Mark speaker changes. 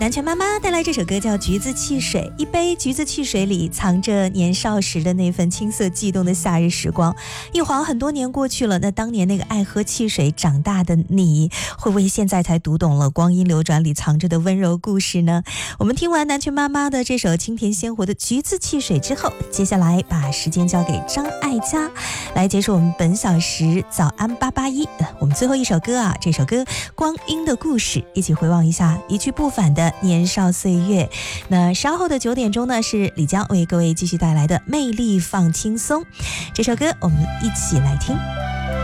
Speaker 1: 南拳妈妈带来这首歌叫《橘子汽水》，一杯橘子汽水里藏着年少时的那份青涩悸动的夏日时光。一晃很多年过去了，那当年那个爱喝汽水长大的你，会不会现在才读懂了光阴流转里藏着的温柔故事呢？我们听完南拳妈妈的这首清甜鲜活的橘子汽水之后，接下来把时间交给张艾嘉，来结束我们本小时早安881。我们最后一首歌啊，这首歌《光阴的故事》，一起回望一下一去不返的年少岁月。那稍后的9点钟呢，是李江为各位继续带来的魅力放轻松，这首歌我们一起来听。